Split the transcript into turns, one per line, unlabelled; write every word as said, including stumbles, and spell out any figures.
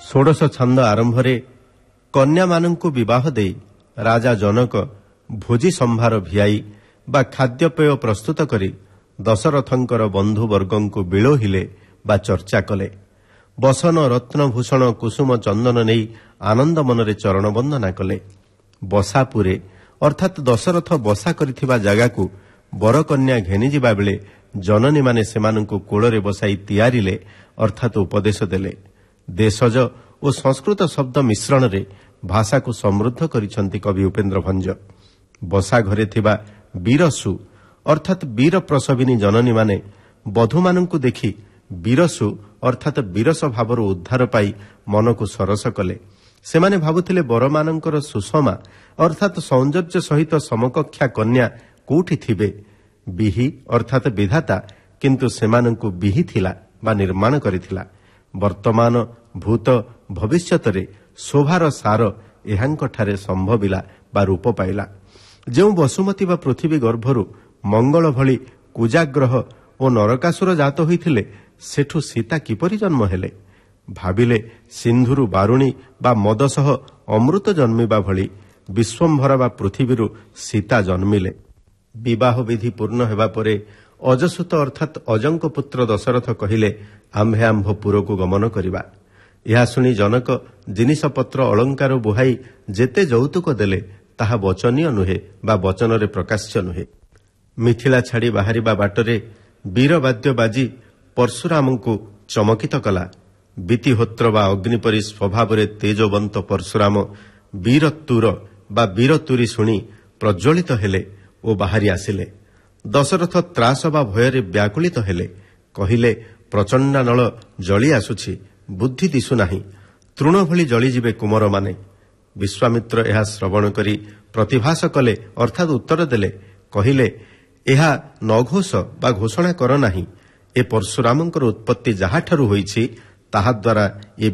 ଷୋଡ଼ଶ ଛାନ୍ଦ ଆରମ୍ଭରେ କନ୍ୟାମାନଙ୍କୁ ବିବାହ ଦେଇ ରାଜା ଜନକ ଭୋଜି ସମ୍ଭାର ଭିଆଇ ବା ଖାଦ୍ୟପେୟ ପ୍ରସ୍ତୁତ କରି ଦଶରଥଙ୍କର ବନ୍ଧୁବର୍ଗଙ୍କୁ ବିଳୋହିଲେ ବା ଚର୍ଚ୍ଚା କଲେ। ବସନ ରତ୍ନଭୂଷଣ କୁସୁମ ଚନ୍ଦନ ନେଇ ଆନନ୍ଦ ମନରେ ଚରଣ ବନ୍ଦନା କଲେ। ବସାପୁରେ ଅର୍ଥାତ୍ ଦଶରଥ ବସା କରିଥିବା ଜାଗାକୁ ବରକନ୍ୟା ଘେନିଯିବା ବେଳେ ଜନନୀମାନେ ସେମାନଙ୍କୁ କୋଳରେ ବସାଇ ତିଆରିଲେ ଅର୍ଥାତ୍ ଉପଦେଶ ଦେଲେ। ଦେଶଜ ଓ ସଂସ୍କୃତ ଶବ୍ଦ ମିଶ୍ରଣରେ ଭାଷାକୁ ସମୃଦ୍ଧ କରିଛନ୍ତି କବି ଉପେନ୍ଦ୍ର ଭଞ୍ଜ। ବସା ଘରେ ଥିବା ବୀରସୁ ଅର୍ଥାତ୍ ବୀର ପ୍ରସବିନୀ ଜନନୀମାନେ ବଧୂମାନଙ୍କୁ ଦେଖି ବୀରସୁ ଅର୍ଥାତ୍ ବୀରସ ଭାବରୁ ଉଦ୍ଧାର ପାଇ ମନକୁ ସରସ କଲେ। ସେମାନେ ଭାବୁଥିଲେ ବରମାନଙ୍କର ସୁଷମା ଅର୍ଥାତ୍ ସୌନ୍ଦର୍ଯ୍ୟ ସହିତ ସମକକ୍ଷା କନ୍ୟା କୋଉଠି ଥିବେ। ବିହି ଅର୍ଥାତ୍ ବିଧାତା କିନ୍ତୁ ସେମାନଙ୍କୁ ବିହିଥିଲା ବା ନିର୍ମାଣ କରିଥିଲା। ବର୍ତ୍ତମାନ ଭୂତ ଭବିଷ୍ୟତରେ ଶୋଭାର ସାର ଏହାଙ୍କଠାରେ ସମ୍ଭବିଲା ବା ରୂପ ପାଇଲା। ଯେଉଁ ବସୁମତୀ ବା ପୃଥିବୀ ଗର୍ଭରୁ ମଙ୍ଗଳ ଭଳି କୁଜାଗ୍ରହ ଓ ନରକାସୁର ଜାତ ହୋଇଥିଲେ ସେଠୁ ସୀତା କିପରି ଜନ୍ମ ହେଲେ। ଭାବିଲେ ସିନ୍ଧୁରୁ ବାରୁଣୀ ବା ମଦ ସହ ଅମୃତ ଜନ୍ମିବା ଭଳି ବିଶ୍ୱମ୍ଭର ବା ପୃଥିବୀରୁ ସୀତା ଜନ୍ମିଲେ। ବିବାହ ବିଧି ପୂର୍ଣ୍ଣ ହେବା ପରେ ଅଜସୁତ ଅର୍ଥାତ୍ ଅଜଙ୍କ ପୁତ୍ର ଦଶରଥ କହିଲେ ଆମ୍ଭେ ଆମ୍ଭ ପୁରକୁ ଗମନ କରିବା। ଏହା ଶୁଣି ଜନକ ଜିନିଷପତ୍ର ଅଳଙ୍କାର ବୁହାଇ ଯେତେ ଯୌତୁକ ଦେଲେ ତାହା ବଚନୀୟ ନୁହେଁ ବା ବଚନରେ ପ୍ରକାଶ୍ୟ ନୁହେଁ। ମିଥିଳା ଛାଡ଼ି ବାହାରିବା ବାଟରେ ବୀରବାଦ୍ୟ ବାଜି ପରଶୁରାମଙ୍କୁ ଚମକିତ କଲା। ବିତିହୋତ୍ର ବା ଅଗ୍ନି ପରି ସ୍ୱଭାବରେ ତେଜବନ୍ତ ପରଶୁରାମ ବୀରତୁର ବା ବୀରତୁରୀ ଶୁଣି ପ୍ରଜ୍ୱଳିତ ହେଲେ ଓ ବାହାରି ଆସିଲେ। ଦଶରଥ ତ୍ରାସ ବା ଭୟରେ ବ୍ୟାକୁଳିତ ହେଲେ। କହିଲେ ପ୍ରଚଣ୍ଡାନଳ ଜଳି ଆସୁଛି, ବୁଦ୍ଧି ଦିଶୁନାହିଁ, ତୃଣ ଭଳି ଜଳିଯିବେ କୁମରମାନେ। ବିଶ୍ୱାମିତ୍ର ଏହା ଶ୍ରବଣ କରି ପ୍ରତିଭାସ କଲେ ଅର୍ଥାତ୍ ଉତ୍ତର ଦେଲେ। କହିଲେ ଏହା ନଘୋଷ ବା ଘୋଷଣା କର ନାହିଁ। ଏ ପରଶୁରାମଙ୍କର ଉତ୍ପତ୍ତି ଯାହାଠାରୁ ହୋଇଛି ତାହାଦ୍ୱାରା ଏ